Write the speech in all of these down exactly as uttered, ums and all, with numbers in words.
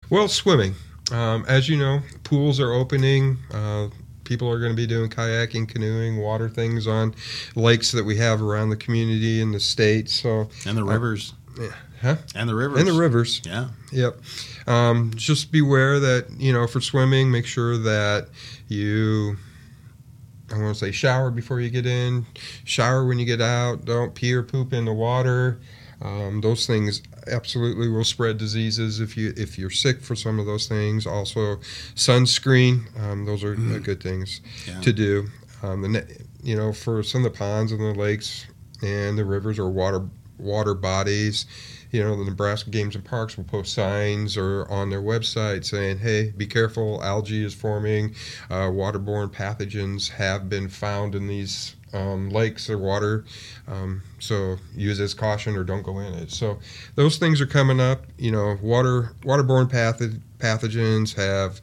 Well, swimming. Um, as you know, pools are opening. Uh, people are going to be doing kayaking, canoeing, water things on lakes that we have around the community in the state. So and the rivers. Uh, yeah. Huh? And the rivers. And the rivers. Yeah. Yep. Um, just beware that, you know, for swimming, make sure that you, I want to say shower before you get in, shower when you get out, don't pee or poop in the water. Um, those things absolutely will spread diseases if you if you're sick for some of those things. Also, sunscreen. Um, those are mm. good things yeah. to do. Um, the you know for some of the ponds and the lakes and the rivers or water water bodies. You know, the Nebraska Games and Parks will post signs or on their website saying, hey, be careful, algae is forming, uh, waterborne pathogens have been found in these um, lakes or water, um, so use as caution or don't go in it. So those things are coming up. You know, water waterborne patho- pathogens have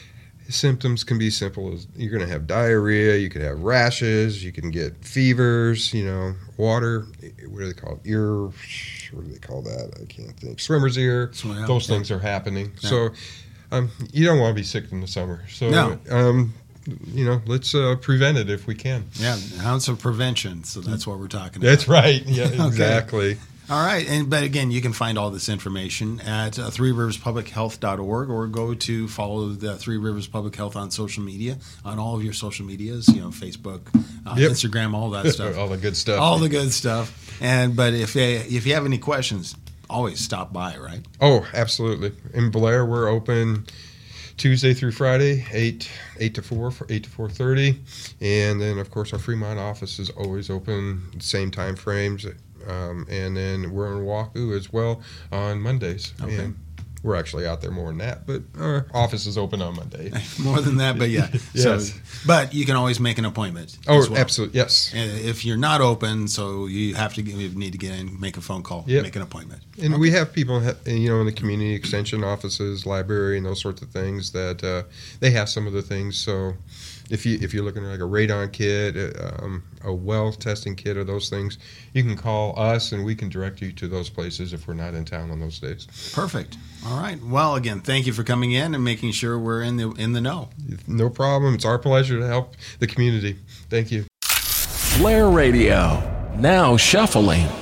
symptoms can be simple as you're going to have diarrhea, you could have rashes, you can get fevers, you know, water, what do they call it, ear, what do they call that? I can't think. Swimmer's ear, Swim, those yeah. things are happening. Yeah. So um, you don't want to be sick in the summer. So, no. um, you know, let's uh, prevent it if we can. Yeah, an ounce of prevention, so that's what we're talking about. That's right. Yeah, okay. exactly. All right, and but again, you can find all this information at uh, three rivers public health dot org or go to follow the Three Rivers Public Health on social media, on all of your social medias, you know, Facebook, uh, yep. Instagram, all that stuff. all the good stuff. All the good stuff. And but if if you have any questions, always stop by, right? Oh, absolutely. In Blair, we're open Tuesday through Friday, eight eight to four, eight to four thirty, and then of course our Fremont office is always open, same time frames. Um, and then we're in Wahoo as well on Mondays. Okay. And we're actually out there more than that, but our office is open on Monday. More than that, but yeah. yes. So, but you can always make an appointment. Oh, as well. absolutely, yes. And if you're not open, so you have to you need to get in, make a phone call, yep. make an appointment. And okay. we have people, you know, in the community extension offices, library, and those sorts of things that uh, they have some of the things. So if you if you're looking at like a radon kit, um, a well testing kit, or those things, you can call us and we can direct you to those places if we're not in town on those days. Perfect. All right. Well, again, thank you for coming in and making sure we're in the in the know. No problem. It's our pleasure to help the community. Thank you. Blair Radio, now shuffling.